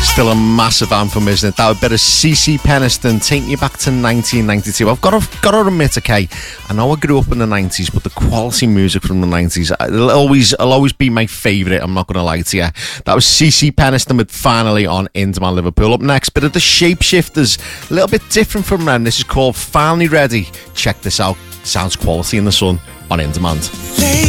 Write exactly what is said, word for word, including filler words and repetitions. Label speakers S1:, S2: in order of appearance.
S1: Still a massive anthem, isn't it? That would be a C C Peniston taking you back to nineteen ninety-two. I've got to, got to admit, okay, I know I grew up in the nineties, but the quality music from the nineties, it'll always, it'll always be my favourite, I'm not going to lie to you. That was C C Peniston with Finally on Into My Liverpool. Up next, bit of the Shapeshifters, a little bit different from them. This is called Finally Ready. Check this out. Sounds quality in the sun on In Demand.